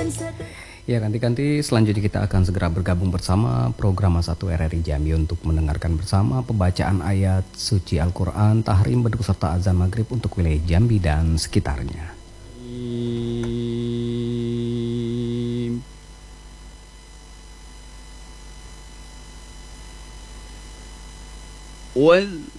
Ya, ganti-ganti selanjutnya kita akan segera bergabung bersama program 1 RRI Jambi untuk mendengarkan bersama pembacaan ayat suci Al-Quran, tahrim, beduk serta azan maghrib untuk wilayah Jambi dan sekitarnya. Well